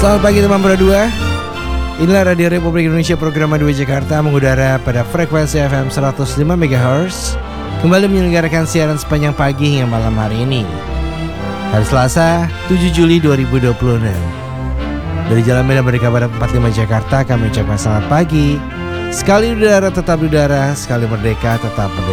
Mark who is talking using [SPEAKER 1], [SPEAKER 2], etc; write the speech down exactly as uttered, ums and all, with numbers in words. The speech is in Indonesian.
[SPEAKER 1] Selamat pagi teman Pro dua. Inilah Radio Republik Indonesia program dua Jakarta mengudara pada frekuensi F M seratus lima megahertz. Kembali menyelenggarakan siaran sepanjang pagi hingga malam hari ini. Hari Selasa, tujuh Juli dua ribu dua puluh enam. Dari Jalan Medan Merdeka Barat empat puluh lima Jakarta kami ucapkan selamat pagi. Sekali udara tetap udara, sekali merdeka tetap merdeka.